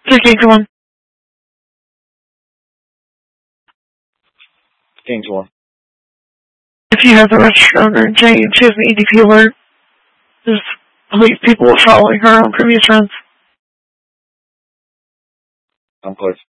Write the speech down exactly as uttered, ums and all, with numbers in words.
fifteen to one. fifteen to one. If you have the register owner, Jane, she has an E D P alert. There's police people following her on previous runs. I'm close.